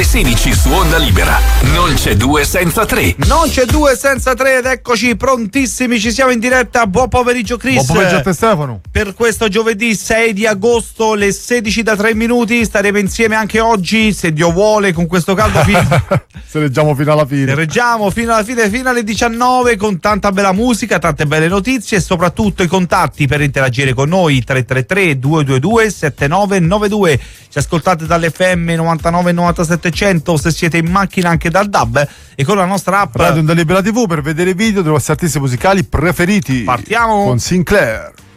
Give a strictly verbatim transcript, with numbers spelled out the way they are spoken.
sedici su Onda Libera. Non c'è due senza tre. Non c'è due senza tre ed eccoci prontissimi, ci siamo in diretta. Buon pomeriggio Chris. Buon pomeriggio a te Stefano. Per questo giovedì sei di agosto, le sedici da tre minuti, staremo insieme anche oggi, se Dio vuole, con questo caldo fino... Se reggiamo fino alla fine. Se reggiamo fino alla fine, fino alle diciannove, con tanta bella musica, tante belle notizie e soprattutto i contatti per interagire con noi. Tre tre tre due due due sette nove nove due. Ci ascoltate dall'F M novantanove e novantasettecento, se siete in macchina anche dal D A B e con la nostra app Radio Onda Libera tivù per vedere i video dei vostri artisti musicali preferiti. Partiamo con Sinclair.